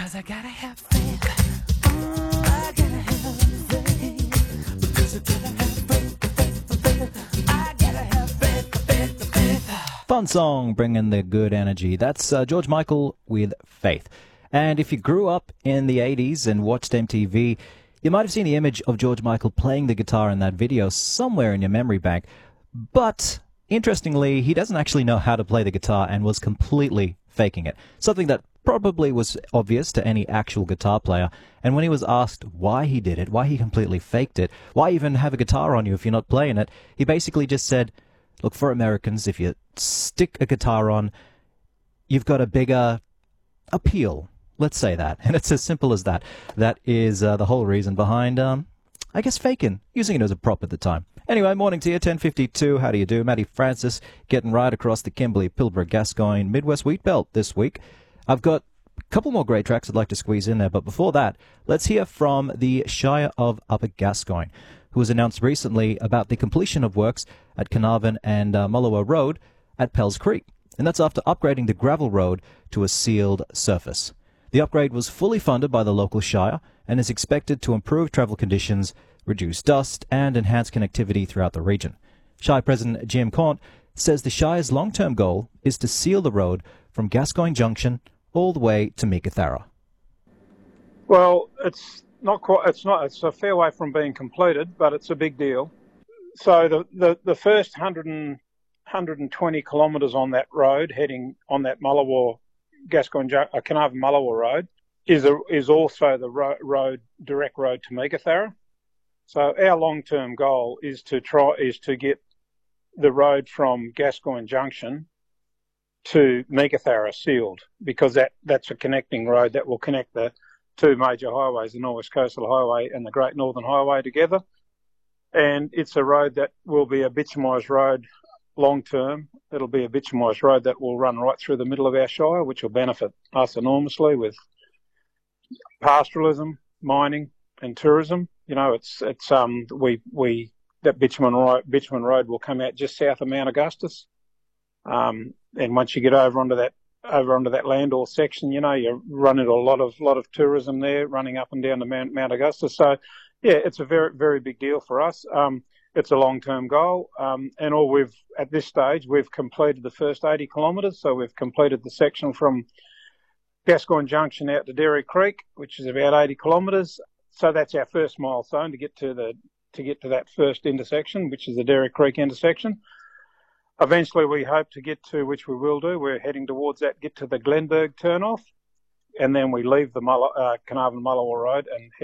'Cause I gotta have faith. I gotta have faith. Because I gotta have faith. I gotta have faith. Fun song, bringing the good energy. That's George Michael with Faith. And if you grew up in the 80s and watched MTV, you might have seen the image of George Michael playing the guitar in that video somewhere in your memory bank. But interestingly, he doesn't actually know how to play the guitar and was completely faking it. Something that probably was obvious to any actual guitar player. And when he was asked why he did it, why he completely faked it, why even have a guitar on you if you're not playing it, he basically just said, look, for Americans, if you stick a guitar on, you've got a bigger appeal. Let's say that. And it's as simple as that. That is the whole reason behind, I guess, faking, using it as a prop at the time. Anyway, morning to you, 10:52. How do you do? Matty Francis getting right across the Kimberley, Pilbara, Gascoyne, Midwest Wheat Belt this week. I've got a couple more great tracks I'd like to squeeze in there, but before that, let's hear from the Shire of Upper Gascoyne, who was announced recently about the completion of works at Carnarvon and Mullowa Road at Pells Creek. And that's after upgrading the gravel road to a sealed surface. The upgrade was fully funded by the local Shire and is expected to improve travel conditions, reduce dust, and enhance connectivity throughout the region. Shire President Jim Caunt says the Shire's long-term goal is to seal the road from Gascoyne Junction all the way to Meekatharra. Well, it's a fair way from being completed, but it's a big deal. So the first 120 kilometres on that road, heading on that Mullowa, Carnarvon Mullowa Road, is also the direct road to Meekatharra. So our long-term goal is to get the road from Gascoyne Junction to Meekatharra sealed, because that's a connecting road that will connect the two major highways, the North West Coastal Highway and the Great Northern Highway together. And it's a road that will be a bitumised road long term. It'll be a bitumised road that will run right through the middle of our shire, which will benefit us enormously with pastoralism, mining and tourism. You know, that bitumen road will come out just south of Mount Augustus. And once you get over onto that Landor section, you know, you run into a lot of tourism there, running up and down to Mount Augustus. So, yeah, it's a very, very big deal for us. It's a long-term goal, and at this stage we've completed the first 80 kilometres. So we've completed the section from Gascoyne Junction out to Derry Creek, which is about 80 kilometres. So that's our first milestone to get to that first intersection, which is the Derry Creek intersection. Eventually, we hope to get to, which we will do, we're heading towards that, get to the Glenberg turnoff, and then we leave the Carnarvon Mullowa Road and